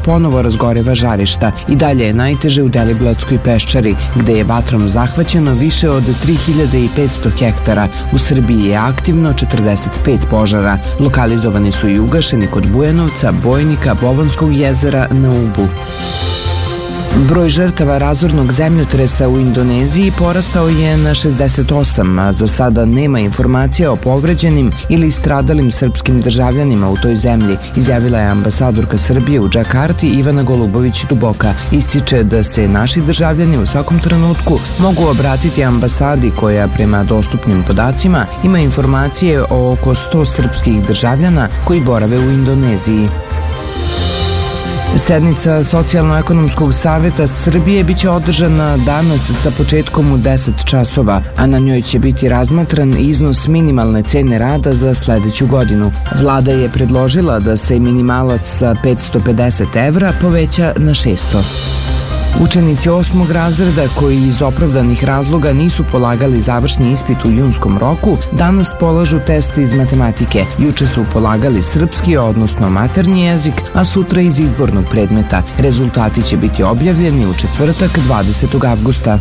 ponovo razgoreva žarišta. I dalje je najteže u Deliblatskoj peščari, gde je vatrom zahvaćeno više od 3500 hektara. U Srbiji je aktivno 45 požara. Lokalizovani su i ugašeni kod Bujanovca, Bojnika, Bovanskog jezera na Ubu. Broj žrtava razornog zemljotresa u Indoneziji porastao je na 68, a za sada nema informacija o povređenim ili stradalim srpskim državljanima u toj zemlji, izjavila je ambasadorka Srbije u Džakarti Ivana Golubović-Duboka. Ističe da se naši državljani u svakom trenutku mogu obratiti ambasadi koja prema dostupnim podacima ima informacije o oko 100 srpskih državljana koji borave u Indoneziji. Sednica Socijalno-ekonomskog saveta Srbije biće održana danas sa početkom u 10 časova, a na njoj će biti razmatran iznos minimalne cene rada za sledeću godinu. Vlada je predložila da se minimalac sa 550 evra poveća na 600. Učenici 8. razreda koji iz opravdanih razloga nisu polagali završni ispit u junskom roku, danas polažu test iz matematike. Juče su polagali srpski, odnosno maternji jezik, a sutra iz izbornog predmeta. Rezultati će biti objavljeni u četvrtak 20. avgusta.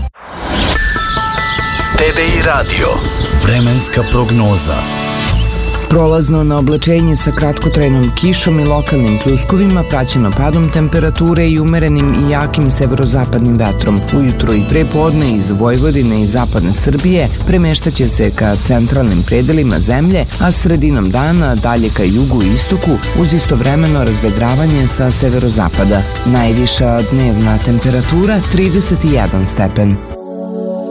TDI Radio. Vremenska prognoza. Prolazno na oblačenje sa kratkotrajnom kišom i lokalnim pljuskovima, praćeno padom temperature i umerenim i jakim severozapadnim vetrom. Ujutro i prepodne iz Vojvodine i zapadne Srbije premeštaće se ka centralnim predelima zemlje, a sredinom dana dalje ka jugu i istoku uz istovremeno razvedravanje sa severozapada. Najviša dnevna temperatura 31 stepen.